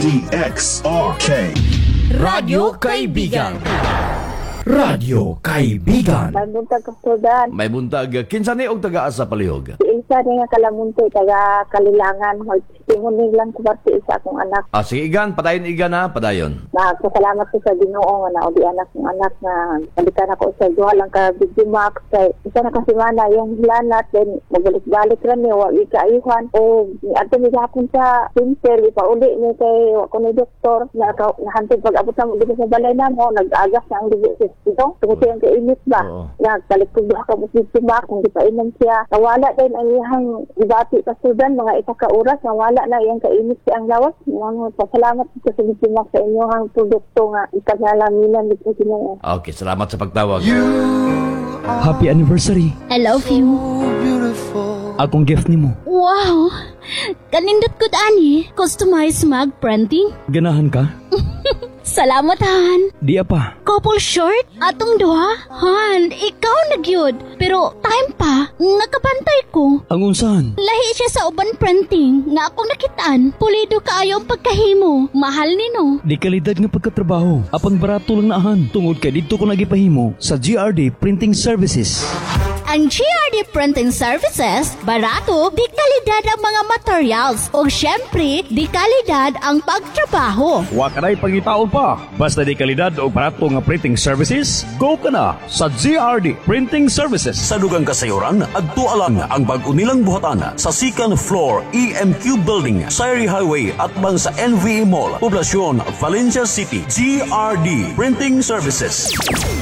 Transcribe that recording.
DXRK Radyo Kaibigan. Radyo Kaibigan. May buntag kastudan. May buntag, kinsa ni og taga-asa palihog? Si isa niya kalamunti, taga Kalilangan. Tingon nilang kubarti isa akong anak. Sige igan, padayon igan ha, padayon. Nagpasalamat ko sa Ginoo nga naobi anak ng anak na balikan ako sa duha lang ka Big Max. Kay isa na kasi mana yung lanat, then magbalik-balik rin niya, wag ikaayuhan. O ato ni hapon sa center, ipauli ni kay ako ni doktor, nahantid pag-abot na dito sa balay na mo, nag-agas na ang dito. Tungkol siyang kainit ba? Nagbalik ko ba ako Big Max, hindi pa inom siya. Nawala din ang iyang ibati kastudan, mga itaka-oras, nawala na iyang kainit siya ang lawas. Pasalamat ko sa Big Max sa inyong produkto nga ikanalaminan dito siya. Okay, salamat sa pagtawag. Happy anniversary. I love you. Akong gift nimo. Wow! Kanindot ko ani, customized mag printing. Ganahan ka? Salamat, Han. Di apa. Couple short? Atong duha? Han, ikaw nagyod. Pero time pa, nakabantay ko. Ang unsahan? Lahi siya sa uban printing nga akong nakitaan. Pulido kaayo ang pagkahimo. Mahal nino. Di kalidad nga pagkatrabaho. Apang barato lang naahan. Tungod kay dito ko nagipahimo sa GRD Printing Services. Ang GRD Printing Services, barato, di kalidad ang mga materials. O syempre, di kalidad ang pagtrabaho. Wa ka na'y pangitaon pa. Basta di kalidad o barato nga printing services, go ka na sa GRD Printing Services. Sa dugang kasayuran, agtualang ang bag-unilang buhatan sa second floor EMQ Building, Sayri Highway at bang sa NVE Mall, Poblasyon, Valencia City. GRD Printing Services.